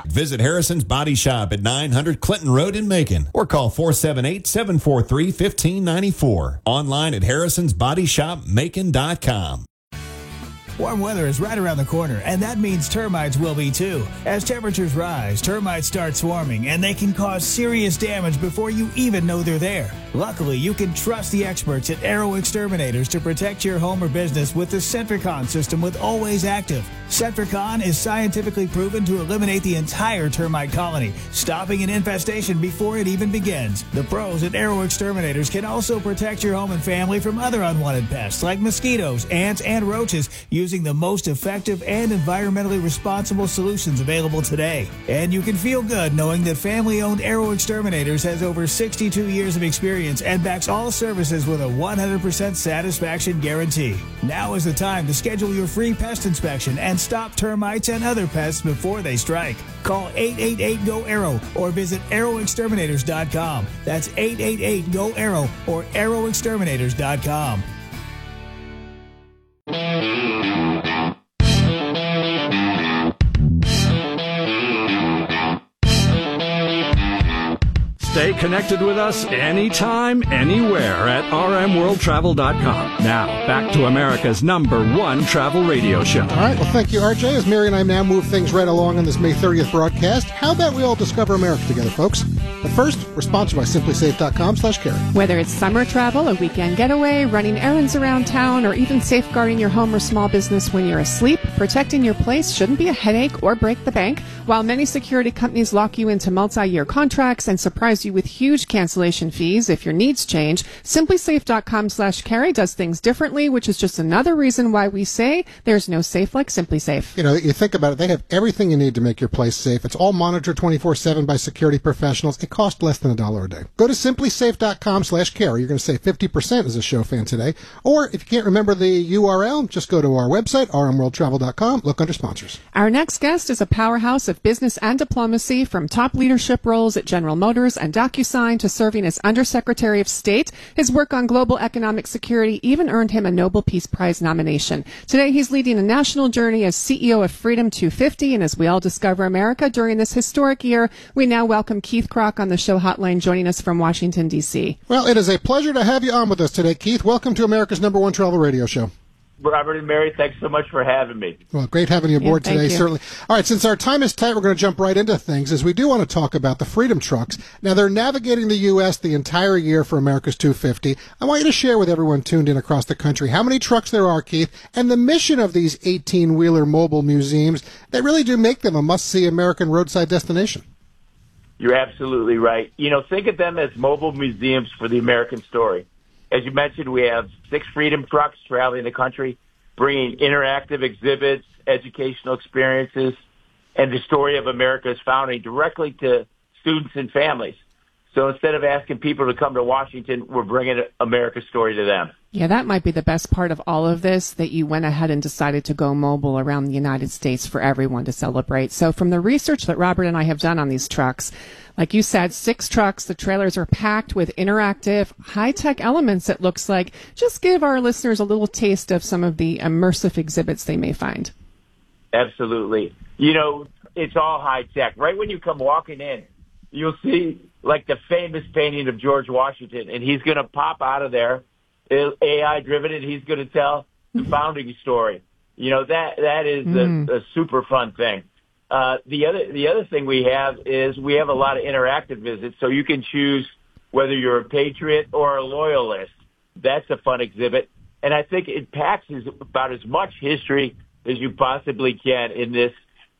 Visit Harrison's Body Shop at 900 Clinton Road in Macon or call 478-743-1594. Online at harrisonsbodyshopmacon.com. Warm weather is right around the corner, and that means termites will be too. As temperatures rise, termites start swarming, and they can cause serious damage before you even know they're there. Luckily, you can trust the experts at Arrow Exterminators to protect your home or business with the Centricon system with Always Active. Centricon is scientifically proven to eliminate the entire termite colony, stopping an infestation before it even begins. The pros at Arrow Exterminators can also protect your home and family from other unwanted pests like mosquitoes, ants, and roaches using the most effective and environmentally responsible solutions available today. And you can feel good knowing that family-owned Arrow Exterminators has over 62 years of experience and backs all services with a 100% satisfaction guarantee. Now is the time to schedule your free pest inspection and stop termites and other pests before they strike. Call 888-GO-ARROW or visit arrowexterminators.com. That's 888-GO-ARROW or arrowexterminators.com. Stay connected with us anytime, anywhere at rmworldtravel.com. Now, back to America's #1 travel radio show. All right, well, thank you, RJ. As Mary and I now move things right along on this May 30th broadcast, how about we all discover America together, folks? But first, we're sponsored by SimplySafe.com/carry. Whether it's summer travel, a weekend getaway, running errands around town, or even safeguarding your home or small business when you're asleep, protecting your place shouldn't be a headache or break the bank. While many security companies lock you into multi-year contracts and surprise you with huge cancellation fees if your needs change, SimplySafe.com/carry does things differently, which is just another reason why we say there's no safe like SimplySafe. You know, you think about it, they have everything you need to make your place safe. It's all monitored 24/7 by security professionals. It costs less than $1 a day. Go to SimplySafe.com/carry. You're going to save 50% as a show fan today. Or if you can't remember the URL, just go to our website, rmworldtravel.com. Look under sponsors. Our next guest is a powerhouse of business and diplomacy, from top leadership roles at General Motors and DocuSign to serving as Undersecretary of State. His work on global economic security even earned him a Nobel Peace Prize nomination. Today, he's leading a national journey as CEO of Freedom 250, and as we all discover America during this historic year, we now welcome Keith Krach on the show hotline, joining us from Washington, D.C. Well, it is a pleasure to have you on with us today, Keith. Welcome to America's #1 travel radio show. Robert and Mary, thanks so much for having me. Well, great having you aboard today, certainly. All right, since our time is tight, we're going to jump right into things, as we do want to talk about the Freedom Trucks. Now, they're navigating the U.S. the entire year for America's 250. I want you to share with everyone tuned in across the country how many trucks there are, Keith, and the mission of these 18-wheeler mobile museums that really do make them a must-see American roadside destination. You're absolutely right. You know, think of them as mobile museums for the American story. As you mentioned, we have 6 Freedom Trucks traveling the country, bringing interactive exhibits, educational experiences, and the story of America's founding directly to students and families. So instead of asking people to come to Washington, we're bringing America's story to them. Yeah, that might be the best part of all of this, that you went ahead and decided to go mobile around the United States for everyone to celebrate. So from the research that Robert and I have done on these trucks, like you said, 6 trucks, the trailers are packed with interactive, high-tech elements, it looks like. Just give our listeners a little taste of some of the immersive exhibits they may find. Absolutely. You know, it's all high-tech. Right when you come walking in, you'll see, like, the famous painting of George Washington, and he's going to pop out of there, AI-driven, and he's going to tell the founding story. You know, that is a super fun thing. The other thing we have is we have a lot of interactive visits, so you can choose whether you're a patriot or a loyalist. That's a fun exhibit, and I think it packs about as much history as you possibly can in this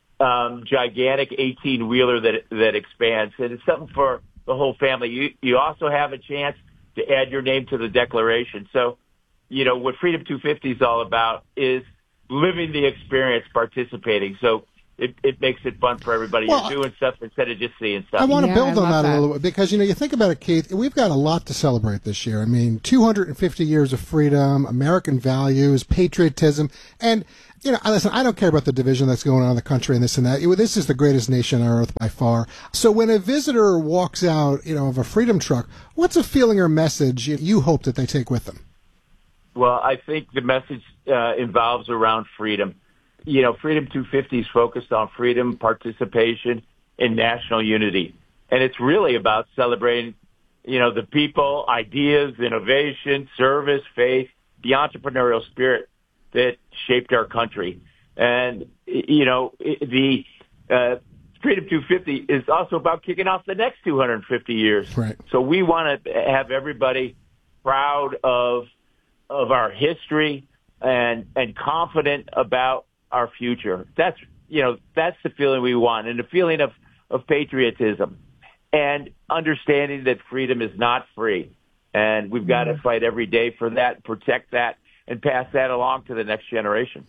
gigantic 18-wheeler that expands, and it's something for the whole family. You also have a chance to add your name to the Declaration. So, you know, what Freedom 250 is all about is living the experience, participating. So it makes it fun for everybody. Well, you're doing stuff instead of just seeing stuff. I want to build on that a little bit because, you know, you think about it, Keith, we've got a lot to celebrate this year. I mean, 250 years of freedom, American values, patriotism, and you know, listen, I don't care about the division that's going on in the country and this and that. This is the greatest nation on earth by far. So when a visitor walks out, you know, of a Freedom Truck, what's a feeling or message you hope that they take with them? Well, I think the message involves around freedom. You know, Freedom 250 is focused on freedom, participation, in national unity. And it's really about celebrating, the people, ideas, innovation, service, faith, the entrepreneurial spirit that shaped our country. And, the Freedom 250 is also about kicking off the next 250 years. Right. So we want to have everybody proud of our history and confident about our future. That's the feeling we want, and the feeling of patriotism and understanding that freedom is not free. And we've got to fight every day for that, protect that, and pass that along to the next generation.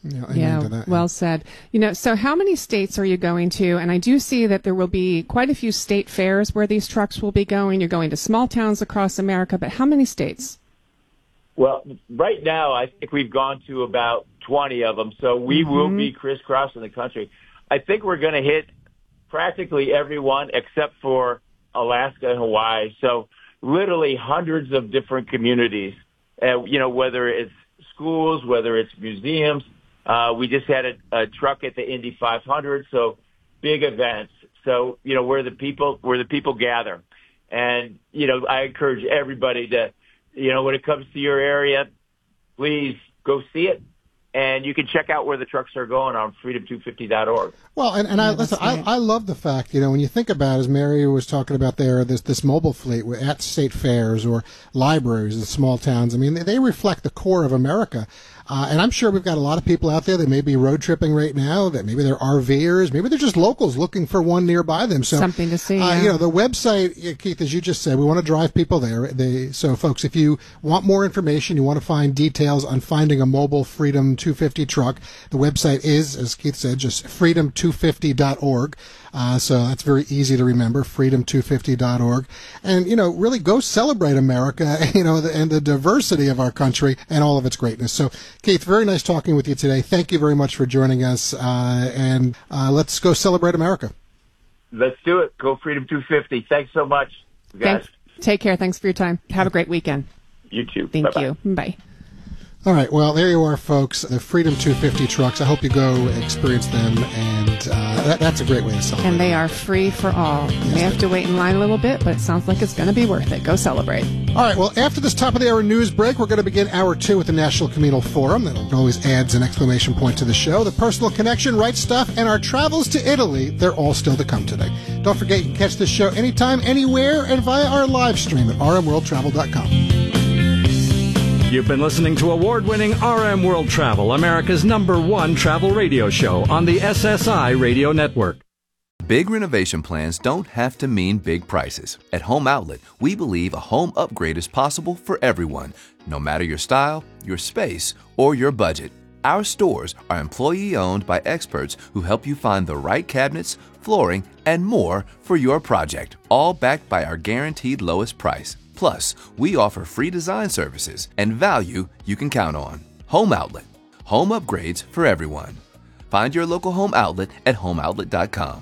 Well said. So how many states are you going to? And I do see that there will be quite a few state fairs where these trucks will be going. You're going to small towns across America, but how many states? Well, right now, I think we've gone to about 20 of them, so we will be crisscrossing the country. I think we're going to hit practically everyone except for Alaska and Hawaii. So literally hundreds of different communities, whether it's schools, whether it's museums. We just had a truck at the Indy 500, so big events. So, where the people gather. And, I encourage everybody to, when it comes to your area, please go see it. And you can check out where the trucks are going on freedom250.org. Well, and I love the fact, when you think about it, as Mary was talking about there, this mobile fleet at state fairs or libraries in small towns. I mean, they reflect the core of America. And I'm sure we've got a lot of people out there that may be road tripping right now, that maybe they're RVers, maybe they're just locals looking for one nearby them. So something to see. The website, Keith, as you just said, we want to drive people there. So folks, if you want more information, you want to find details on finding a mobile Freedom 250 truck, the website is, as Keith said, just freedom250.org. So that's very easy to remember, freedom250.org. And, really go celebrate America, and the diversity of our country and all of its greatness. So, Keith, very nice talking with you today. Thank you very much for joining us. And let's go celebrate America. Let's do it. Go Freedom 250. Thanks so much, guys. Take care. Thanks for your time. Have a great weekend. You too. Thank you. Bye. All right, well, there you are, folks. The Freedom 250 trucks. I hope you go experience them, and that's a great way to celebrate. And they are free for all. You may have to wait in line a little bit, but it sounds like it's going to be worth it. Go celebrate. All right, well, after this top-of-the-hour news break, we're going to begin Hour 2 with the National Communal Forum. That always adds an exclamation point to the show. The Personal Connection, Right Stuff, and our travels to Italy, they're all still to come today. Don't forget, you can catch this show anytime, anywhere, and via our live stream at rmworldtravel.com. You've been listening to award-winning RM World Travel, America's #1 travel radio show on the SSI Radio Network. Big renovation plans don't have to mean big prices. At Home Outlet, we believe a home upgrade is possible for everyone, no matter your style, your space, or your budget. Our stores are employee-owned by experts who help you find the right cabinets, flooring, and more for your project, all backed by our guaranteed lowest price. Plus, we offer free design services and value you can count on. Home Outlet. Home upgrades for everyone. Find your local Home Outlet at homeoutlet.com.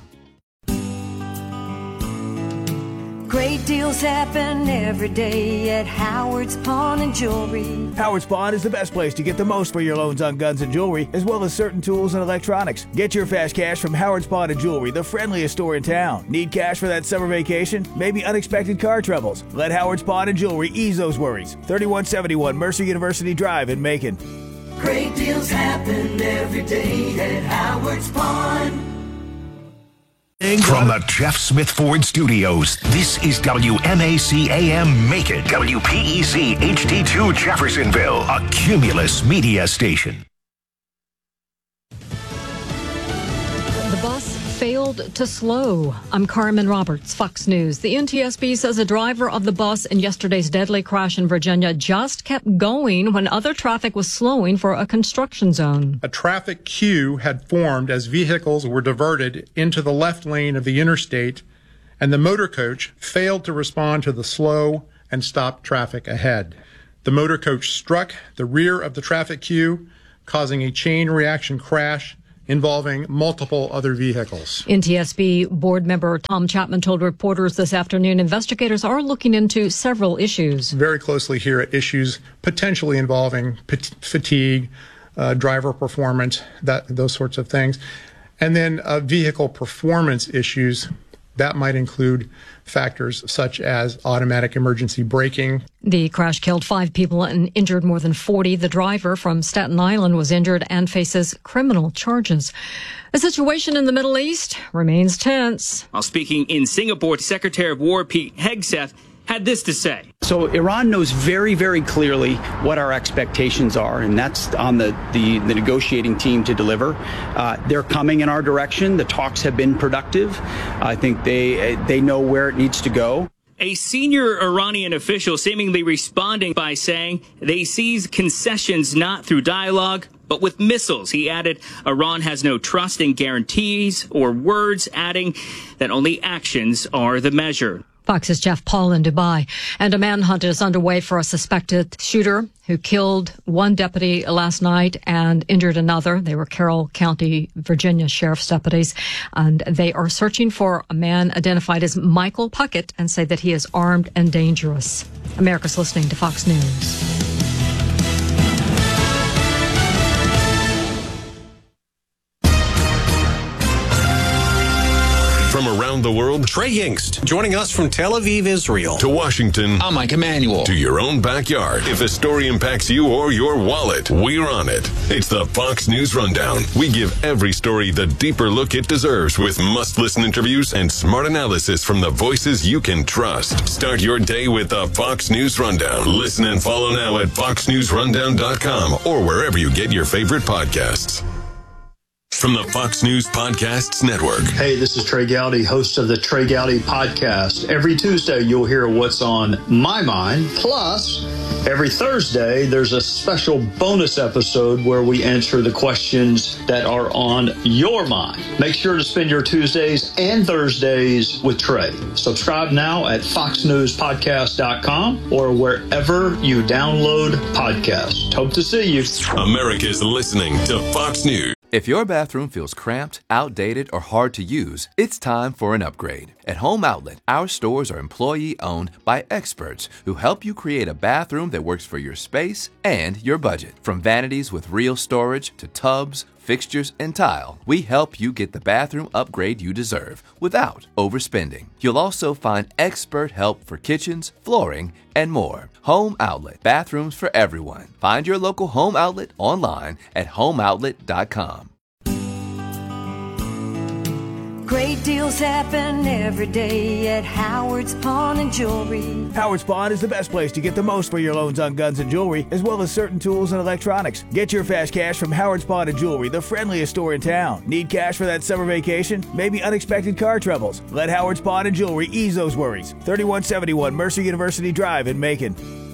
Great deals happen every day at Howard's Pawn and Jewelry. Howard's Pawn is the best place to get the most for your loans on guns and jewelry, as well as certain tools and electronics. Get your fast cash from Howard's Pawn and Jewelry, the friendliest store in town. Need cash for that summer vacation? Maybe unexpected car troubles? Let Howard's Pawn and Jewelry ease those worries. 3171 Mercer University Drive in Macon. Great deals happen every day at Howard's Pawn. From the Jeff Smith Ford Studios, this is WMAC AM Macon, WPEC HD2 Jeffersonville, a Cumulus media station. The bus failed to slow. I'm Carmen Roberts, Fox News. The NTSB says a driver of the bus in yesterday's deadly crash in Virginia just kept going when other traffic was slowing for a construction zone. A traffic queue had formed as vehicles were diverted into the left lane of the interstate, and the motor coach failed to respond to the slow and stopped traffic ahead. The motor coach struck the rear of the traffic queue, causing a chain reaction crash involving multiple other vehicles. NTSB board member Tom Chapman told reporters this afternoon investigators are looking into several issues. Very closely here at issues potentially involving fatigue, driver performance, those sorts of things. And then vehicle performance issues, That might include factors such as automatic emergency braking. The crash killed 5 people and injured more than 40. The driver from Staten Island was injured and faces criminal charges. The situation in the Middle East remains tense. While speaking in Singapore, Secretary of War Pete Hegseth had this to say. So Iran knows very, very clearly what our expectations are, and that's on the negotiating team to deliver. They're coming in our direction. The talks have been productive. I think they know where it needs to go. A senior Iranian official seemingly responding by saying they seize concessions not through dialogue, but with missiles. He added Iran has no trust in guarantees or words, adding that only actions are the measure. Fox's Jeff Paul in Dubai. And a manhunt is underway for a suspected shooter who killed one deputy last night and injured another. They were Carroll County, Virginia Sheriff's deputies. And they are searching for a man identified as Michael Puckett and say that he is armed and dangerous. America's listening to Fox News. From around the world, Trey Yingst, joining us from Tel Aviv, Israel. To Washington, I'm Mike Emanuel. To your own backyard. If a story impacts you or your wallet, we're on it. It's the Fox News Rundown. We give every story the deeper look it deserves with must-listen interviews and smart analysis from the voices you can trust. Start your day with the Fox News Rundown. Listen and follow now at foxnewsrundown.com or wherever you get your favorite podcasts. From the Fox News Podcasts Network. Hey, this is Trey Gowdy, host of the Trey Gowdy Podcast. Every Tuesday, you'll hear what's on my mind. Plus, every Thursday, there's a special bonus episode where we answer the questions that are on your mind. Make sure to spend your Tuesdays and Thursdays with Trey. Subscribe now at foxnewspodcast.com or wherever you download podcasts. Hope to see you. America's listening to Fox News. If your bathroom feels cramped, outdated, or hard to use, it's time for an upgrade. At Home Outlet, our stores are employee-owned by experts who help you create a bathroom that works for your space and your budget. From vanities with real storage to tubs, fixtures, and tile, we help you get the bathroom upgrade you deserve without overspending. You'll also find expert help for kitchens, flooring, and more. Home Outlet, bathrooms for everyone. Find your local Home Outlet online at homeoutlet.com. Great deals happen every day at Howard's Pawn and Jewelry. Howard's Pawn is the best place to get the most for your loans on guns and jewelry, as well as certain tools and electronics. Get your fast cash from Howard's Pawn and Jewelry, the friendliest store in town. Need cash for that summer vacation? Maybe unexpected car troubles? Let Howard's Pawn and Jewelry ease those worries. 3171 Mercer University Drive in Macon.